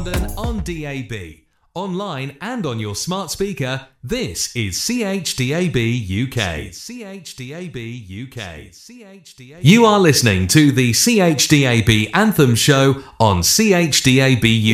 London on DAB, online and on your smart speaker. This is CHDAB UK. CHDAB UK. You are listening to the CHDAB Anthem Show on CHDAB UK.